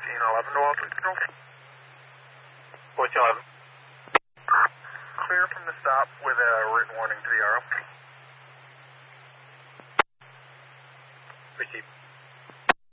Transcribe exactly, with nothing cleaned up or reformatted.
fourteen eleven to all three control. fourteen eleven. Clear from the stop with a written warning to the R O. Receive.